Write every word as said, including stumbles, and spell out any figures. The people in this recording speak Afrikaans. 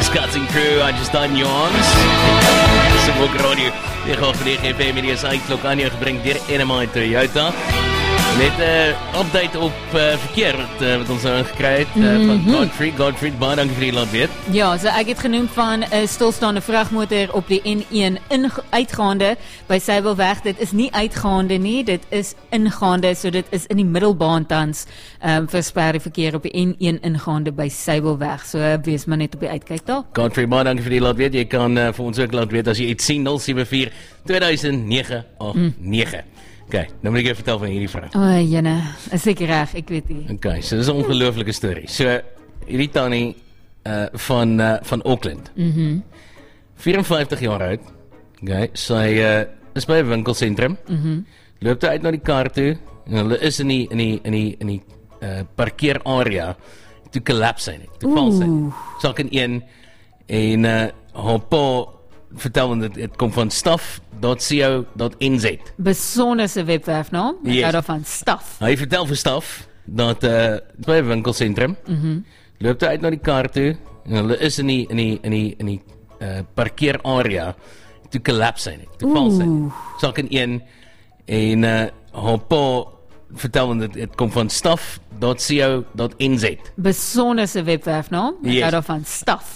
Cutting Crew, I just done yawns. Sibok Radio, die gaan vir die F M en die is uitklok aan jou gebring deur N M I Toyota. Met 'n uh, update op uh, verkeer wat, uh, wat ons nou gekry het uh, van mm-hmm. Godfrey, Godfrey, baie dankie vir die laat weet. Ja, so ek het genoem van 'n uh, stilstaande vragmotor op die N een in, uitgaande by Sybelweg. Dit is nie uitgaande nie, dit is ingaande, so dit is in die middelbaan tans um, versper die verkeer op die N een ingaande by Sybelweg. So uh, wees maar net op die uitkyk daar. Godfrey, baie dankie vir die laat weet. Jy kan uh, vir ons ook laat weet as jy iets sien, nul sewe vier twee nege agt nege. Mm. Okay, nou moet ek jou vertel van hierdie vrou. O, oh, jene, is ek reg, ek weet nie. Okay, so dis 'n ongelooflike storie. So, hierdie tannie uh, van, uh, van Auckland. Mhm. vyf en vyftig jaar oud. Okay, sy uh, is by 'n winkelsentrum. Mhm. Loop uit na die kar toe en hulle is in die in die in die in die uh, parkeerarea. Toe collapse hy. Toe val sy. Sak in een en uh, haar pa vertel want dit kom van staff dot co dot n z. Besonderse webwerfnaam. Ek Yes. hou daarvan, Staff. Hy vertel vir staff dat uh, by 'n winkelsentrum Mhm. loop hy uit na die kar toe en hulle is in die in die in die in die uh, parkeerarea. Toe collapse hy. Toe val sy. Sak in een en uh, haar pa vertel want dit, dit kom van staff dot co dot n z. Besonderse webwerfnaam. Ek Yes. hou daarvan, Staff.